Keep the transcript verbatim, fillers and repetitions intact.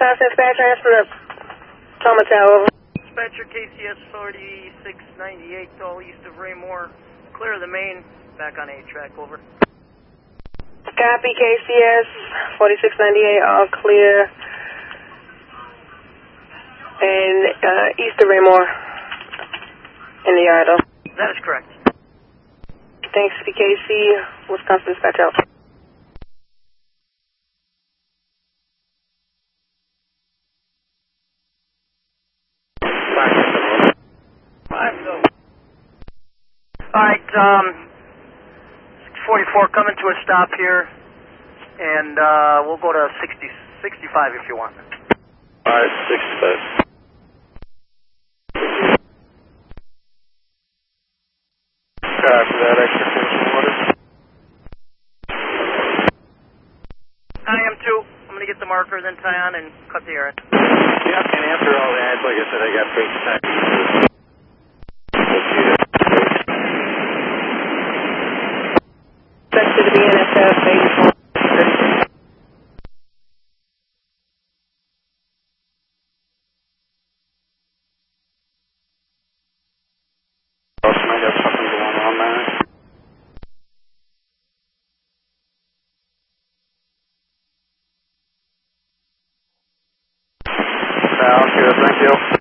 Wisconsin dispatch transfer to Tomatel, over. Dispatcher K C S forty-six ninety-eight, all east of Raymore. Clear the main, back on eight track, over. Copy, K C S forty-six ninety-eight, all clear. And uh, east of Raymore, in the yard, though. That is correct. Thanks, P K C, Wisconsin dispatch out. Alright, um, forty-four coming to a stop here, and uh, we'll go to sixty, sixty-five if you want. Alright, sixty-five. Copy that, execution order. I am too. I'm going to get the marker, then tie on and cut the air in. Yep, and after all that, like I said, I got break time. Back to the B N S F eighty-four. I got something going on there. Sounds good, thank you.